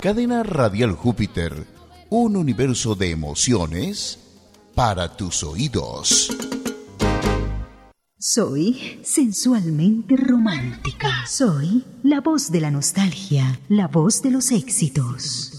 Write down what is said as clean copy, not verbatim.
Cadena Radial Júpiter, un universo de emociones para tus oídos. Soy sensualmente romántica. Soy la voz de la nostalgia, la voz de los éxitos.